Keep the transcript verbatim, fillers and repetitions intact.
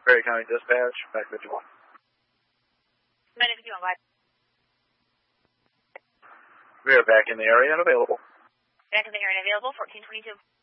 Perry County Dispatch, back fifty-one. Back fifty-one, bye. We are back in the area and available. Back in the area and available, fourteen twenty-two.